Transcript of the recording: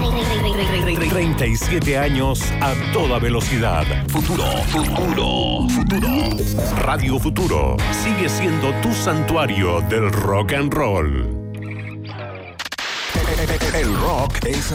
37 años a toda velocidad. Futuro. Radio Futuro sigue siendo tu santuario del rock and roll. El rock es